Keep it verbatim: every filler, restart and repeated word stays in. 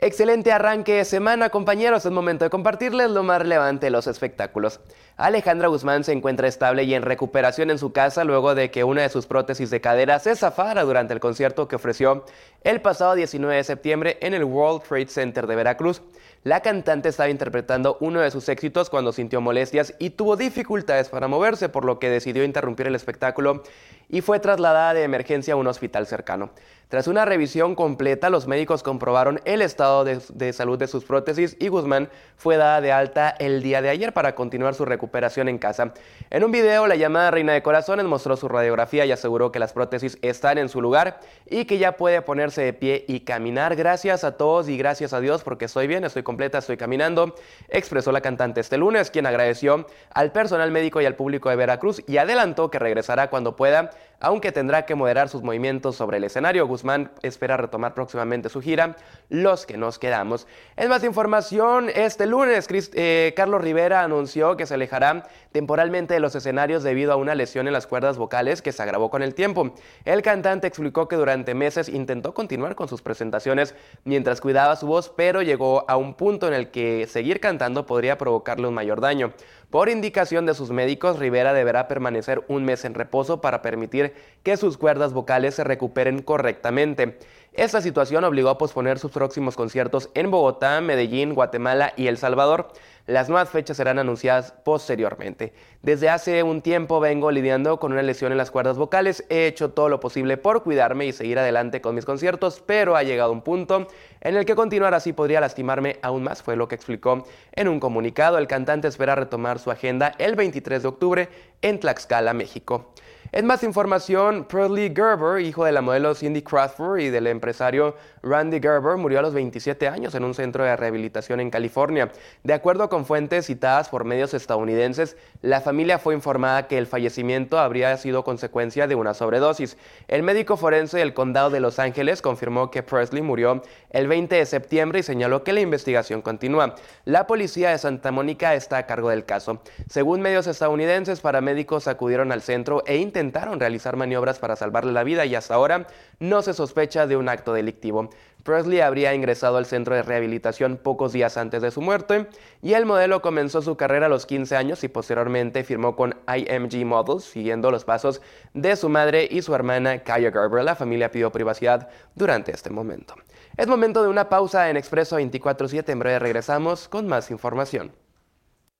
Excelente arranque de semana, compañeros. Es momento de compartirles lo más relevante de los espectáculos. Alejandra Guzmán se encuentra estable y en recuperación en su casa luego de que una de sus prótesis de cadera se zafara durante el concierto que ofreció el pasado diecinueve de septiembre en el World Trade Center de Veracruz. La cantante estaba interpretando uno de sus éxitos cuando sintió molestias y tuvo dificultades para moverse, por lo que decidió interrumpir el espectáculo y fue trasladada de emergencia a un hospital cercano. Tras una revisión completa, los médicos comprobaron el estado de, de salud de sus prótesis y Guzmán fue dada de alta el día de ayer para continuar su recuperación en casa. En un video, la llamada Reina de Corazones mostró su radiografía y aseguró que las prótesis están en su lugar y que ya puede ponerse de pie y caminar. Gracias a todos y gracias a Dios porque estoy bien, estoy completa, estoy caminando, expresó la cantante este lunes, quien agradeció al personal médico y al público de Veracruz y adelantó que regresará cuando pueda, aunque tendrá que moderar sus movimientos sobre el escenario. Guzmán espera retomar próximamente su gira Los que nos quedamos. En más información, este lunes Chris, eh, Carlos Rivera anunció que se alejará temporalmente de los escenarios debido a una lesión en las cuerdas vocales que se agravó con el tiempo. El cantante explicó que durante meses intentó continuar con sus presentaciones mientras cuidaba su voz, pero llegó a un punto en el que seguir cantando podría provocarle un mayor daño. Por indicación de sus médicos, Rivera deberá permanecer un mes en reposo para permitir que sus cuerdas vocales se recuperen correctamente. Esta situación obligó a posponer sus próximos conciertos en Bogotá, Medellín, Guatemala y El Salvador. Las nuevas fechas serán anunciadas posteriormente. Desde hace un tiempo vengo lidiando con una lesión en las cuerdas vocales. He hecho todo lo posible por cuidarme y seguir adelante con mis conciertos, pero ha llegado un punto en el que continuar así podría lastimarme aún más, fue lo que explicó en un comunicado. El cantante espera retomar su agenda el veintitrés de octubre en Tlaxcala, México. En más información, Presley Gerber, hijo de la modelo Cindy Crawford y del empresario Randy Gerber, murió a los veintisiete años en un centro de rehabilitación en California. De acuerdo con fuentes citadas por medios estadounidenses, la familia fue informada que el fallecimiento habría sido consecuencia de una sobredosis. El médico forense del condado de Los Ángeles confirmó que Presley murió el veinte de septiembre y señaló que la investigación continúa. La policía de Santa Mónica está a cargo del caso. Según medios estadounidenses, paramédicos acudieron al centro e intentaron Intentaron realizar maniobras para salvarle la vida y hasta ahora no se sospecha de un acto delictivo. Presley habría ingresado al centro de rehabilitación pocos días antes de su muerte y el modelo comenzó su carrera a los quince años y posteriormente firmó con I M G Models, siguiendo los pasos de su madre y su hermana Kaia Gerber. La familia pidió privacidad durante este momento. Es momento de una pausa en Expreso veinticuatro siete. En breve regresamos con más información.